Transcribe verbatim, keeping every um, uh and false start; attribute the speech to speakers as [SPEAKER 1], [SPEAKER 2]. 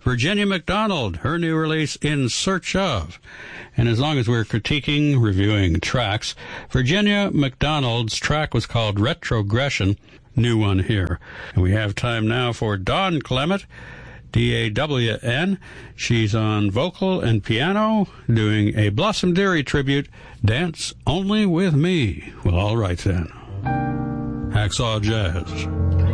[SPEAKER 1] Virginia McDonald, her new release, In Search Of. And as long as we're critiquing, reviewing tracks, Virginia McDonald's track was called Retrogression, new one here. And we have time now for Dawn Clement, D A W N. She's on vocal and piano, doing a Blossom Dearie tribute, Dance Only With Me. Well, all right then. Hacksaw Jazz.